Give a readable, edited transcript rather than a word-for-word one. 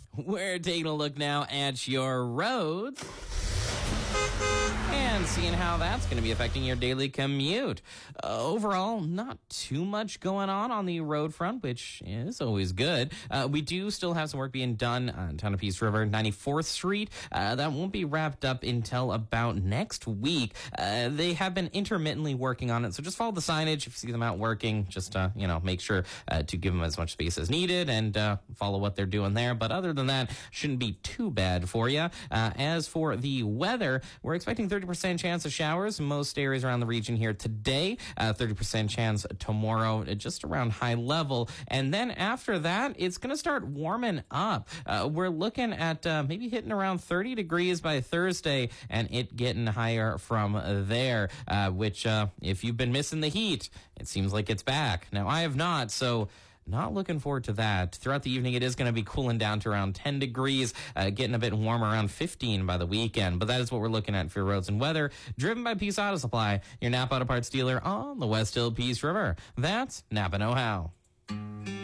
We're taking a look now at your roads and seeing how that's going to be affecting your daily commute. Overall, not too much going on the road front, which is always good. We do still have some work being done on Town of Peace River, 94th Street. That won't be wrapped up until about next week. They have been intermittently working on it, so just follow the signage. If you see them out working, just make sure to give them as much space as needed and follow what they're doing there. But other than that, shouldn't be too bad for you. As for the weather, we're expecting 30% chance of showers in most areas around the region here today. 30% chance tomorrow, just around high level. And then after that, it's going to start warming up. We're looking at maybe hitting around 30 degrees by Thursday and it getting higher from there, which if you've been missing the heat, it seems like it's back. Now, I have not, so not looking forward to that. Throughout the evening, it is going to be cooling down to around 10 degrees, getting a bit warmer, around 15 by the weekend. But that is what we're looking at for your roads and weather. Driven by Peace Auto Supply, your Napa Auto Parts dealer on the West Hill Peace River. That's Napa Know How.